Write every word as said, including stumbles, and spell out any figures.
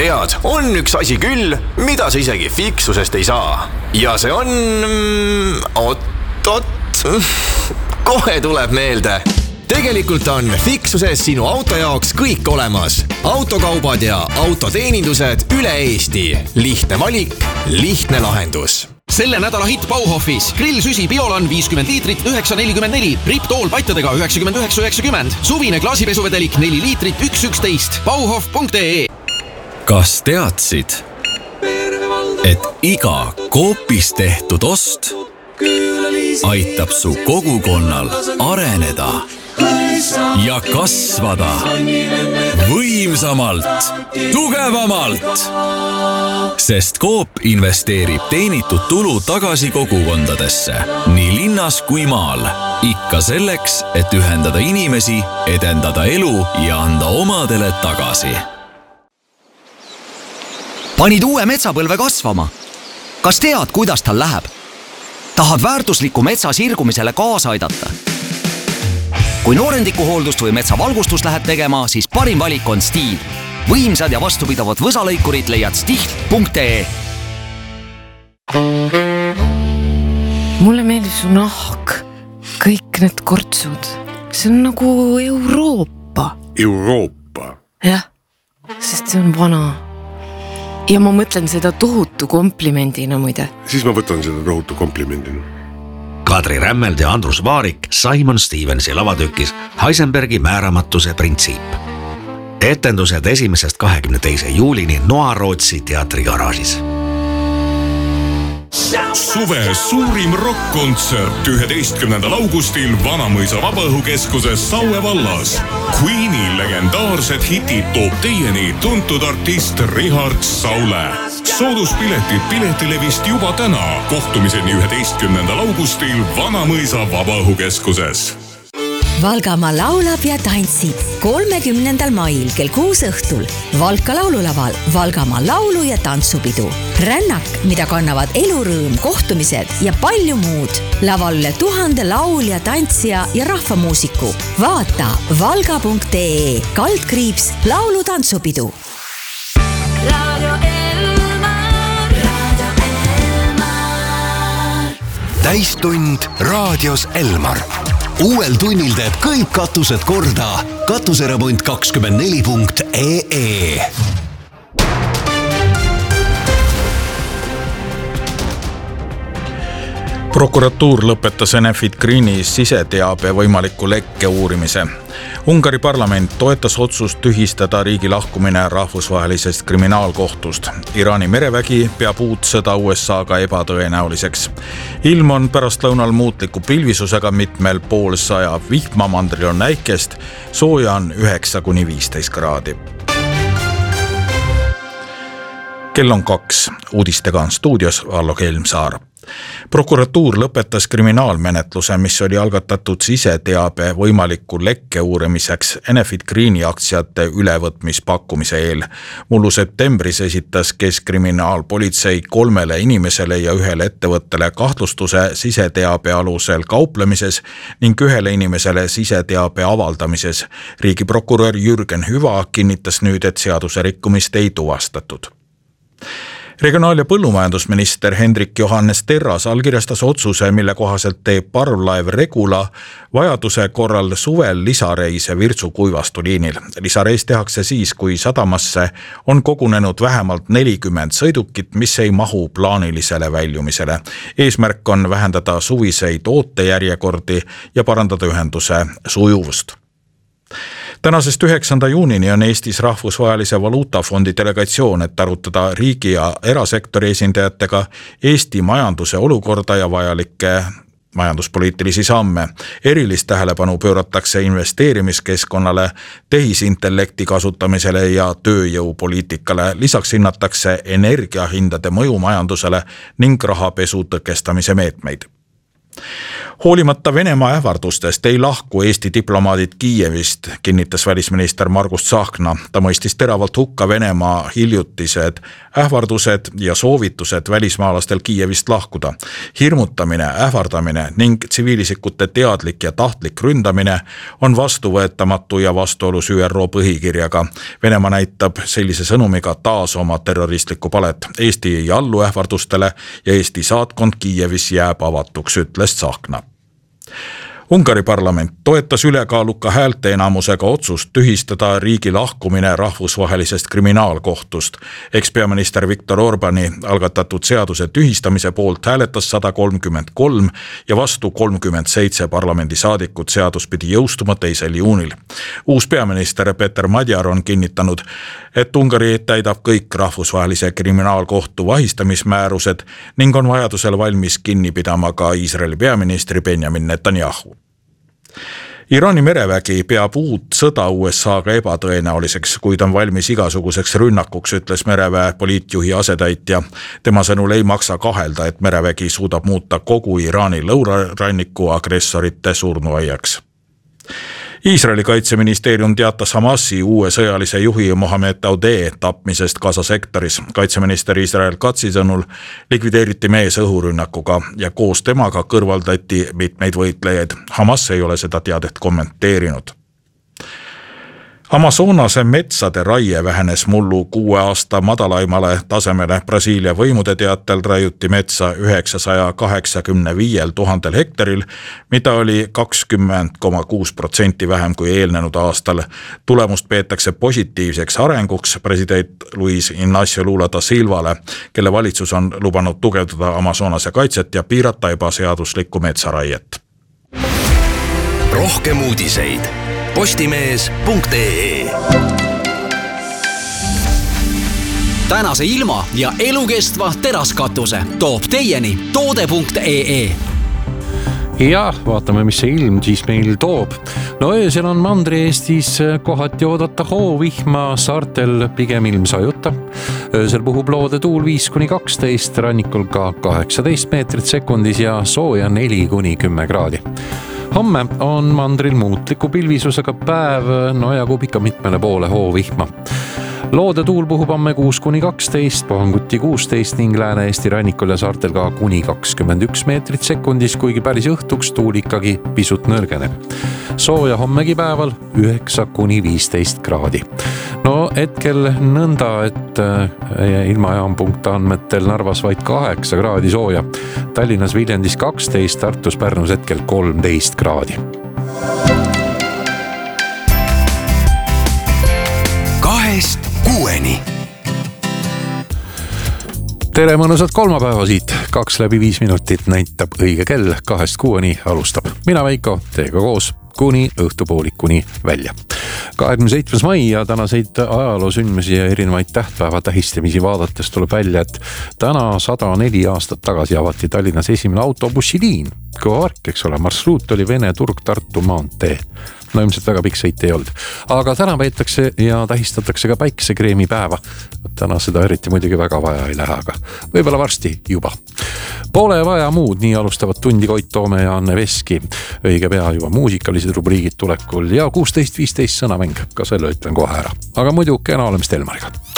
Tead, on üks asi küll, mida sa isegi fiksusest ei saa. Ja see on... Oot-oot... Kohe tuleb meelde. Tegelikult on fiksuses sinu auto jaoks kõik olemas. Autokaubad ja autoteenindused üle Eesti. Lihtne valik, lihtne lahendus. Selle nädala hitt Bauhofis. Grillsüsi Biolan viiskümmend liitrit üheksa nelikümmend neli. Riptool patjadega üheksakümmend üheksa üheksakümmend. Suvine klaasipesuvedelik neli liitrit üks üksteist. Bauhof punkt ee. Kas teadsid, et iga Coopis tehtud ost aitab su kogukonnal areneda ja kasvada võimsamalt, tugevamalt? Sest Coop investeerib teenitud tulu tagasi kogukondadesse, nii linnas kui maal. Ikka selleks, et ühendada inimesi, edendada elu ja anda omadele tagasi. Panid uue metsapõlve kasvama. Kas tead, kuidas tal läheb? Tahad väärtusliku metsa sirgumisele kaasa aidata? Kui noorendikuhooldust või metsavalgustust lähed tegema, siis parim valik on Stihl. Võimsad ja vastupidavad võsalõikurid leiad stihl punkt ee. Mulle meeldib su nahk. Kõik need kortsud. See on nagu Euroopa. Euroopa? Jah, sest see on vana. Ja ma mõtlen seda tohutu komplimendina muide. Siis ma võtan seda tohutu komplimendina. Kadri Rämmeld ja Andrus Vaarik Simon Stevensi lavatükis Heisenbergi määramatuse printsiip. Etendused esimesest kahekümne teise juulini Noa-Rootsi teatrigaraažis. Suve suurim rock-kontsert üheteistkümnendal augustil Vanamõisa Vabaõhukeskuses Saue vallas. Queeni legendaarsed hitid toob teieni tuntud artist Richard Saule. Sooduspiletid Piletilevist juba täna. Kohtumiseni üheteistkümnendal augustil Vanamõisa Vabaõhukeskuses. Valgamaa laulab ja tantsib kolmekümnendal mail kell kuus õhtul Valka laululaval Valgamaa laulu- ja tantsupidu. Rännak, mida kannavad elurõõm, kohtumised ja palju muud. Laval üle tuhande laulja, tantsija ja rahvamuusiku. Vaata valga punkt ee kaldkriips laulu tantsupidu. Radio Elmar, Radio Elmar. Täistund raadios Elmar. Uuel tunnil teeb kõik katused korda. Katuseremont kakskümmend neli punkt ee. Prokuratuur lõpetas Enefit Greeni siseteabe võimaliku lekke uurimise. Ungari parlament toetas otsust tühistada riigi lahkumine rahvusvahelisest kriminaalkohtust. Iraani merevägi peab uut sõda U S A-ga ebatõenäoliseks. Ilm on pärastlõunal muutliku pilvisusega, mitmel pool saja vihmamandril on näikest, sooja on üheksa kuni viisteist kraadi. Kell on kaks. Uudistega on stuudios Vallo Kelmsaar. Prokuratuur lõpetas kriminaalmenetluse, mis oli algatatud siseteabe võimaliku lekke uurimiseks Enefit Greeni aktsiate ülevõtmispakkumise eel. Mullu septembris esitas Keskkriminaalpolitsei kolmele inimesele ja ühele ettevõttele kahtlustuse siseteabe alusel kauplemises ning ühele inimesele siseteabe avaldamises. Riigiprokurör Jürgen Hüva kinnitas nüüd, et seaduse rikkumist ei tuvastatud. Regionaal- ja põllumajandusminister Hendrik Johannes Terras allkirjastas otsuse, mille kohaselt teeb parvlaev Regula vajaduse korral suvel lisareise Virtsu kuivastuliinil. Lisareis tehakse siis, kui sadamasse on kogunenud vähemalt nelikümmend sõidukit, mis ei mahu plaanilisele väljumisele. Eesmärk on vähendada suviseid ootejärjekordi ja parandada ühenduse sujuvust. Tänasest üheksanda juunini on Eestis Rahvusvahelise Valuutafondi delegatsioon, et arutada riigi ja erasektori esindajatega Eesti majanduse olukorda ja vajalikke majanduspoliitilisi samme. Erilist tähelepanu pööratakse investeerimiskeskkonnale, tehisintellekti kasutamisele ja tööjõupoliitikale. Lisaks hinnatakse energiahindade mõju majandusele ning rahapesu tõkestamise meetmeid. hoolimata Venemaa ähvardustest ei lahku Eesti diplomaadid Kiievist, kinnitas välisminister Margus Tsahkna. Ta mõistis teravalt hukka Venemaa hiljutised ähvardused ja soovitused välismaalastel Kiievist lahkuda. Hirmutamine, ähvardamine ning tsiviilisikute teadlik ja tahtlik ründamine on vastuvõetamatu ja vastuolus Ü R O põhikirjaga. Venemaa näitab sellise sõnumiga taas oma terroristlikku palet. Eesti ei allu ähvardustele ja Eesti saatkond Kiievis jääb avatuks, ütles Tsahkna. Ungari parlament toetas ülekaaluka häälteenamusega otsust tühistada riigi lahkumine rahvusvahelisest kriminaalkohtust. Ekspeaminister Viktor Orbani algatatud seaduse tühistamise poolt hääletas sada kolmkümmend kolm ja vastu kolmkümmend seitse parlamendisaadikut. Seadus pidi jõustuma teisel juunil. Uus peaminister Peter Madjar on kinnitanud, et Ungari täidab kõik rahvusvahelise kriminaalkohtu vahistamismäärused ning on vajadusel valmis kinni pidama ka Iisraeli peaministri Benjamin Netanyahu. Iraani merevägi peab uut sõda U S A-ga ebatõenäoliseks, kuid on valmis igasuguseks rünnakuks, ütles mereväe poliitjuhi asetäitja. Tema sõnul ei maksa kahelda, et merevägi suudab muuta kogu Iraani lõunaranniku agressorite surnuaiaks. Iisraeli kaitseministeerium teatas Hamasi uue sõjalise juhi Mohammed Daudeh tapmisest Gaza sektoris. Kaitseminister Israel Katsi sõnul likvideeriti mees õhurünnakuga ja koos temaga kõrvaldati mitmeid võitlejaid. Hamas ei ole seda teadet kommenteerinud. Amazonase metsade raie vähenes mullu kuue aasta madalaimale tasemele. Brasiilia võimude teatel raiuti metsa üheksasaja kaheksakümne viiel tuhandel hektaril, mida oli kakskümmend koma kuus protsenti vähem kui eelnenud aastal. Tulemust peetakse positiivseks arenguks president Luis Ignacio Lula da Silvale, kelle valitsus on lubanud tugevdada Amazonase kaitset ja piirata ebaseaduslikku metsaraiet. Rohkem uudiseid postimees punkt ee. Tänase ilma ja elukestva teraskatuse toob teieni toode punkt ee. Ja vaatame, mis see ilm siis meil toob. No öösel on Mandri-Eestis kohati oodata hoovihma, saartel pigem ilm sajuta. Öösel puhub loode tuul viis kuni kaksteist, rannikul ka kaheksateist meetrit sekundis ja sooja neli kuni kümme kraadi. Homme on mandril muutliku pilvisusega päev, no jagub ikka mitmele poole hoovihma. Loode tuul puhub homme kuus kuni kaksteist, Puhanguti kuusteist ning Lääne-Eesti rannikul ja saartel ka kuni kakskümmend üks meetrit sekundis, kuigi päris õhtuks tuul ikkagi pisut nõrgeneb. Sooja hommegi päeval üheksa kuni viisteist kraadi. No hetkel nõnda, et ilmajaam punkt andmetel Narvas vaid kaheksa kraadi sooja. Tallinnas Viljandis kaksteist, Tartus Pärnus hetkel kolmteist kraadi. Kahest kuueni. Tere mõnusat kolmapäeva siit. Kaks läbi viis minutit näitab õige kell. Kahest kuueni alustab. Mina Veiko, teiega koos kuni õhtupoolikuni välja. kahekümne seitsmes mai ja tänaseid ajaloosündmusi ja erinevaid tähtpäeva tähistamisi vaadates tuleb välja, et täna sada neli aastat tagasi avati Tallinnas esimene autobussiliin. Kõva värk, eks ole, marsruut oli Vene Turg Tartu maantee. No ilmselt väga pikk sõit ei olnud. Aga täna peetakse ja tähistatakse ka päiksekreemi päeva. Täna seda eriti muidugi väga vaja ei lähe, aga võib-olla varsti juba. Pole vaja muud, nii alustavad tundi Koit Toome ja Anne Veski. Õige pea juba muusikalised rubriigid tulekul ja kuusteist viisteist sõnamäng, ka selle ütlen kohe ära. Aga muidu kena olemist Elmariga.